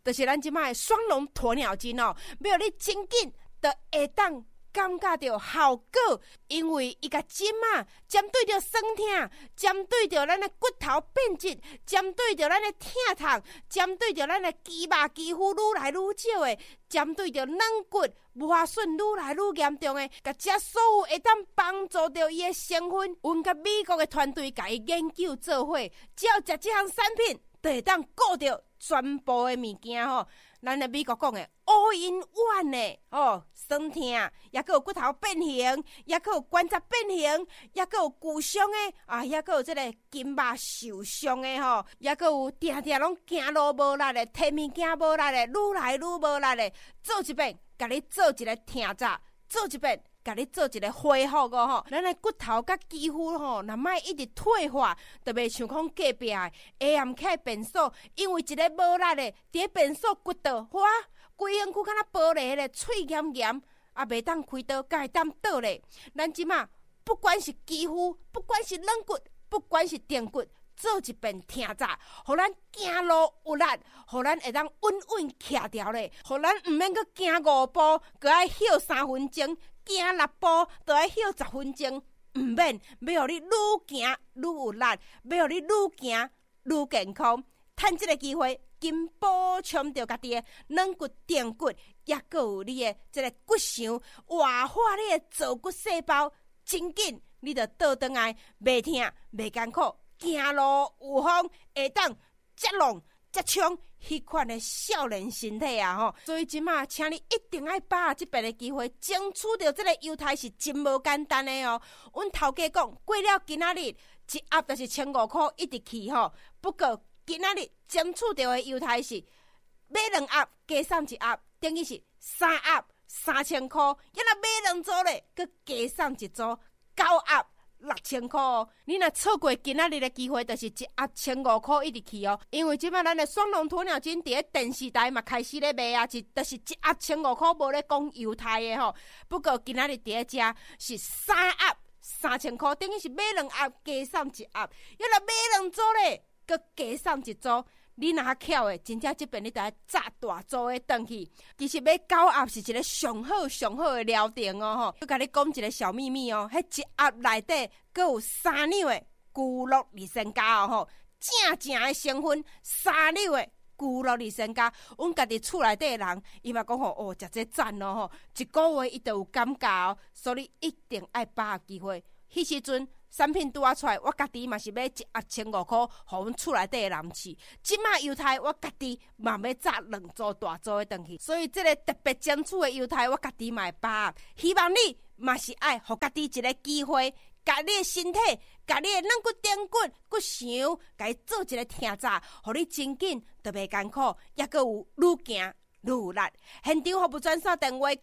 就是咱即摆的双龙鸵鸟精哦，要你真紧就会当感觉到效果，因为伊甲针啊，针对着酸痛，针对着咱的骨头变质，针对着咱的疼痛，针对着咱的肌肉肌肤愈来愈少的，针对着软骨磨损愈来愈严重的，甲这所有会当帮助到伊的成分，阮甲美国的团队甲伊研究做伙，只要食这项产品，就会当顾到全部的物件吼。咱的美国讲的 all in one 呢，酸痛，也有骨头变形，也有关节变形，也有骨伤的也有这个筋肉受伤的吼，也有定定拢行路无力的，摕物件无力的，愈来愈无力的，做一遍，甲你做一个听炸，做一遍。甲你做一个恢复吼，咱的骨头甲肌肤吼，若莫一直退化，就袂像讲隔壁的 AM 开变数，因为一个无力的，伫变数骨头哇，规身躯敢若玻璃咧，脆严严，袂当开刀，敢会当倒咧。咱即马不管是肌肤，不管是软骨，不管是电骨，做一遍听炸，互咱行路有力，互咱会当稳稳徛条咧，互咱毋免阁行5步，阁爱休3分钟。行6步就要休10分钟，唔免要互你愈行愈有力，要互你愈行愈健康。趁这个机会，紧补充着家己的软骨、电骨，也阁有你的这个骨箱，活化你的造骨细胞，真紧你就倒转来，袂痛袂艰苦，行路有风，会当接浪接冲。迄款的少年身体啊所以即马请你一定要把握这边的机会，争取到这个优待是真无简单的哦。阮头家讲，过了今仔日一盒就是1500块一直去不过今仔日争取到的优待是买2盒加送1盒，等于是3盒3000块，要若买2组咧，佮加送1组9盒。6000块你若错过今仔日的机会，就是一盒1500块一直去因为即摆咱的双龙鸵鸟精伫咧电视台嘛开始咧卖啊，就是一盒1500块无咧讲犹太的不过今仔日伫咧遮是3盒3000块，等于是买2盒加送1盒，要若买2组咧，佮加送1组。你若巧的，真正这边你就要炸大组的回去。其实买9盒是一个上好的疗程佮甲你讲一个小秘密迄一盒内底佮有3两的居乐利身膠正的成分，3两的居乐利身膠。阮家己厝内底的人，伊嘛讲食这赞一个月伊就有感觉所以一定爱把握机会。迄时阵产品拄出来，我家己嘛是要一盒1500块，互阮厝内底的人试。即马犹太我家己嘛要炸2组大组的回去，所以这个特别争取的犹太，我家己嘛会把握。希望你嘛是爱互家己一个机会，甲你的身体，甲你的软骨、电骨、骨箱，甲伊做一个听炸，互你真紧就袂艰苦，也阁有愈行愈有力。现场服务专线电话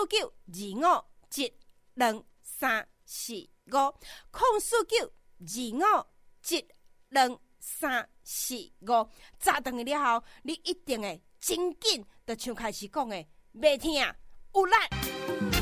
04925722345。04925722345，炸断去了后，你一定会真紧，就像开始讲的，袂痛有力。